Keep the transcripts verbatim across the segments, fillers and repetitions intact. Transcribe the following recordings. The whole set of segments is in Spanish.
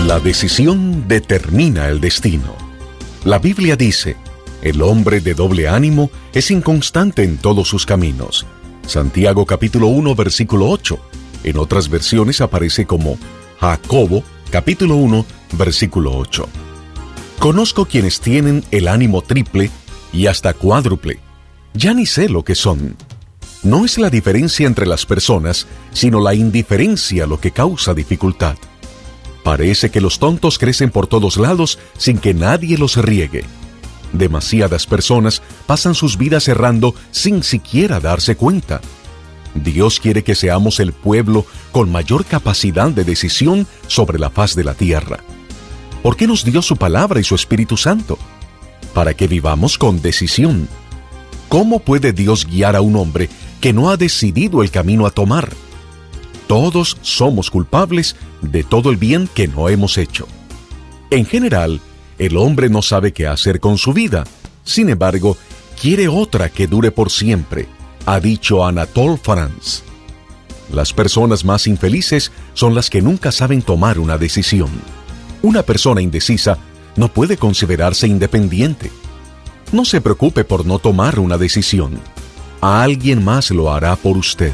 La decisión determina el destino. La Biblia dice, el hombre de doble ánimo es inconstante en todos sus caminos. Santiago capítulo uno, versículo ocho. En otras versiones aparece como Jacobo capítulo uno, versículo ocho. Conozco quienes tienen el ánimo triple y hasta cuádruple. Ya ni sé lo que son. No es la diferencia entre las personas, sino la indiferencia lo que causa dificultad. Parece que los tontos crecen por todos lados sin que nadie los riegue. Demasiadas personas pasan sus vidas errando sin siquiera darse cuenta. Dios quiere que seamos el pueblo con mayor capacidad de decisión sobre la faz de la tierra. ¿Por qué nos dio su palabra y su Espíritu Santo? Para que vivamos con decisión. ¿Cómo puede Dios guiar a un hombre que no ha decidido el camino a tomar? Todos somos culpables de todo el bien que no hemos hecho. En general, el hombre no sabe qué hacer con su vida. Sin embargo, quiere otra que dure por siempre, ha dicho Anatole France. Las personas más infelices son las que nunca saben tomar una decisión. Una persona indecisa no puede considerarse independiente. No se preocupe por no tomar una decisión. Alguien más lo hará por usted.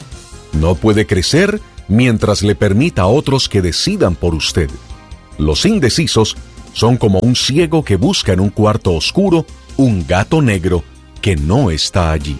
No puede crecer mientras le permita a otros que decidan por usted. Los indecisos son como un ciego que busca en un cuarto oscuro un gato negro que no está allí.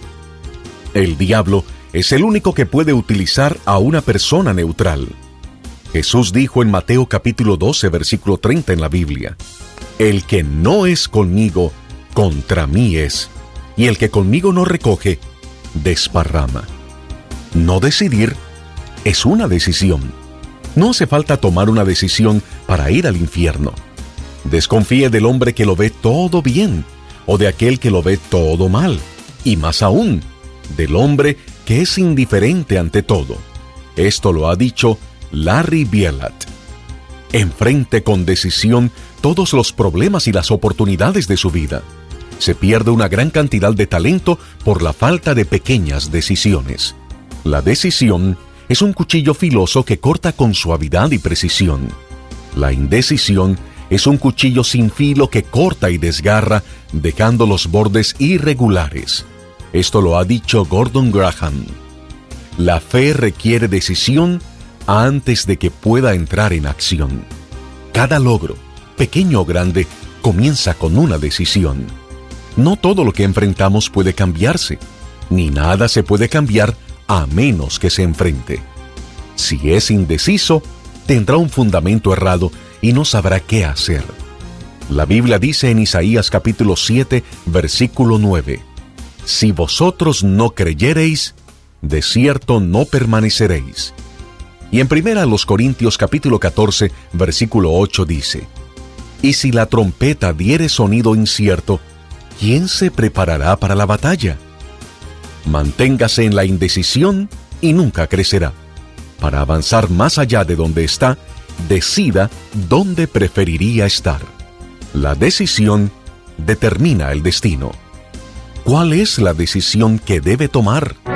El diablo es el único que puede utilizar a una persona neutral. Jesús dijo en Mateo capítulo doce, versículo treinta en la Biblia, el que no es conmigo, contra mí es, y el que conmigo no recoge, desparrama. No decidir es una decisión. No hace falta tomar una decisión para ir al infierno. Desconfíe del hombre que lo ve todo bien, o de aquel que lo ve todo mal, y más aún, del hombre que es indiferente ante todo. Esto lo ha dicho Larry Bielat. Enfrente con decisión todos los problemas y las oportunidades de su vida. Se pierde una gran cantidad de talento por la falta de pequeñas decisiones. La decisión es un cuchillo filoso que corta con suavidad y precisión. La indecisión es un cuchillo sin filo que corta y desgarra, dejando los bordes irregulares. Esto lo ha dicho Gordon Graham. La fe requiere decisión antes de que pueda entrar en acción. Cada logro, pequeño o grande, comienza con una decisión. No todo lo que enfrentamos puede cambiarse, ni nada se puede cambiar a menos que se enfrente. Si es indeciso, tendrá un fundamento errado y no sabrá qué hacer. La Biblia dice en Isaías capítulo siete, versículo nueve, si vosotros no creyereis, de cierto no permaneceréis. Y en primera los Corintios capítulo catorce, versículo ocho dice, y si la trompeta diere sonido incierto, ¿quién se preparará para la batalla? Manténgase en la indecisión y nunca crecerá. Para avanzar más allá de donde está, decida dónde preferiría estar. La decisión determina el destino. ¿Cuál es la decisión que debe tomar?